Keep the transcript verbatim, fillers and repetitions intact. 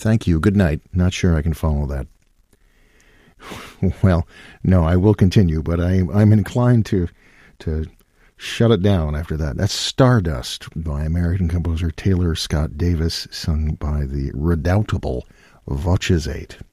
Thank you. Good night. Not sure I can follow that. Well, no, I will continue, but I, I'm inclined to to shut it down after that. That's Stardust by American composer Taylor Scott Davis, sung by the redoubtable Voces eight.